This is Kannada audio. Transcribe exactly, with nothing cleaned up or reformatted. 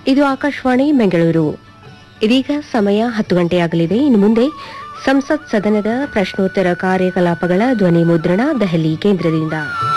ಇದು ಆಕಾಶವಾಣಿ ಬೆಂಗಳೂರು. ಇದೀಗ ಸಮಯ ಹತ್ತು ಗಂಟೆಯಾಗಲಿದೆ. ಇನ್ನು ಮುಂದೆ ಸಂಸತ್ ಸದನದ ಪ್ರಶ್ನೋತ್ತರ ಕಾರ್ಯಕಲಾಪಗಳ ಧ್ವನಿ ಮುದ್ರಣ ದೆಹಲಿ ಕೇಂದ್ರದಿಂದ.